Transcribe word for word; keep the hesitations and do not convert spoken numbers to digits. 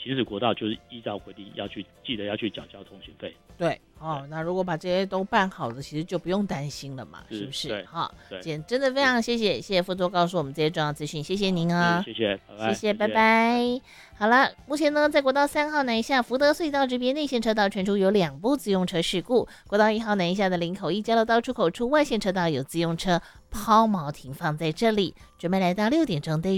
行驶国道就是依照规定要去记得要去缴交通行费。 对哦，那如果把这些都办好了，其实就不用担心了嘛，是, 是不是？哈，今天真的非常谢谢谢谢副座告诉我们这些重要资讯，谢谢您啊， 谢谢，拜拜， 谢谢，拜拜。好了，目前呢，在国道三号南下福德隧道这边内线车道传出有两部自用车事故，国道一号南下的林口一交流道出口处外线车道有自用车抛锚停放在这里，准备来到六点钟的